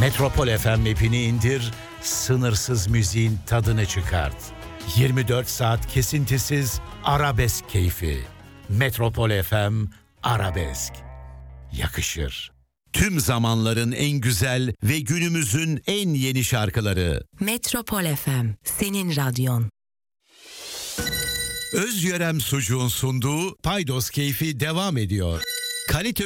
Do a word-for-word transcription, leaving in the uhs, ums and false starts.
Metropol F M app'ini indir, sınırsız müziğin tadını çıkart. yirmi dört saat kesintisiz arabesk keyfi. Metropol F M Arabesk. Yakışır. Tüm zamanların en güzel ve günümüzün en yeni şarkıları. Metropol F M, senin radyon. Özyörem Sucuğun sunduğu Paydos Keyfi devam ediyor. Kalite